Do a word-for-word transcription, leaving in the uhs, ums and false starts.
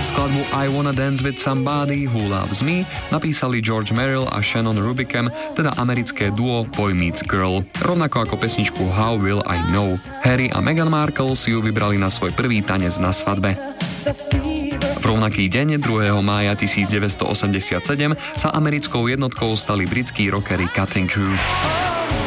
Skladbu I Wanna Dance With Somebody Who Loves Me napísali George Merrill a Shannon Rubicam, teda americké duo Boy Meets Girl, rovnako ako pesničku How Will I Know. Harry a Meghan Markle si ju vybrali na svoj prvý tanec na svadbe. V rovnaký deň, druhého mája tisícdeväťstoosemdesiatsedem, sa americkou jednotkou stali britskí rockery Cutting Crew.